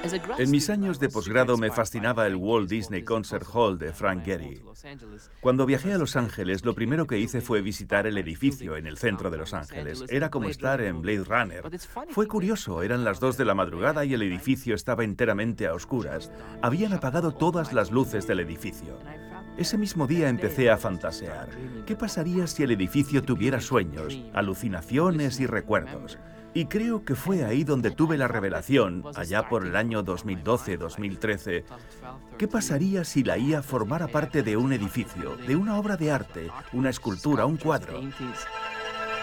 En mis años de posgrado me fascinaba el Walt Disney Concert Hall de Frank Gehry. Cuando viajé a Los Ángeles, lo primero que hice fue visitar el edificio en el centro de Los Ángeles. Era como estar en Blade Runner. Fue curioso, eran las 2 de la madrugada y el edificio estaba enteramente a oscuras. Habían apagado todas las luces del edificio. Ese mismo día empecé a fantasear. ¿Qué pasaría si el edificio tuviera sueños, alucinaciones y recuerdos? Y creo que fue ahí donde tuve la revelación, allá por el año 2012-2013. ¿Qué pasaría si la IA formara parte de un edificio, de una obra de arte, una escultura, un cuadro?